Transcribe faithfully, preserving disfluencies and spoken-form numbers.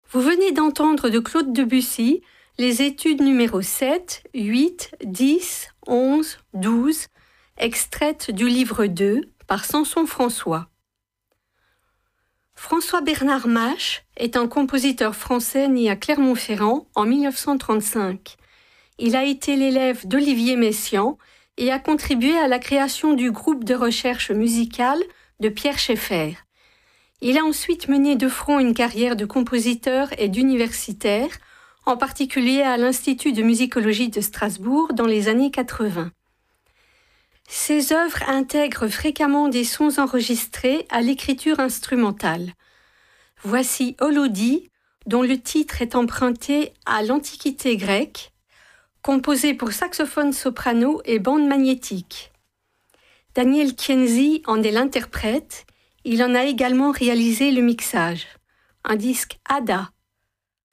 Vous venez d'entendre de Claude Debussy les études numéro sept, huit, dix, onze, douze, extraites du livre deux par Samson François. François-Bernard Mache est un compositeur français né à Clermont-Ferrand en mille neuf cent trente-cinq. Il a été l'élève d'Olivier Messiaen et a contribué à la création du groupe de recherche musicale de Pierre Schaeffer. Il a ensuite mené de front une carrière de compositeur et d'universitaire, en particulier à l'Institut de musicologie de Strasbourg dans les années quatre-vingts. Ses œuvres intègrent fréquemment des sons enregistrés à l'écriture instrumentale. Voici Holodie, dont le titre est emprunté à l'Antiquité grecque, composé pour saxophone soprano et bande magnétique. Daniel Kienzi en est l'interprète, il en a également réalisé le mixage. Un disque Ada.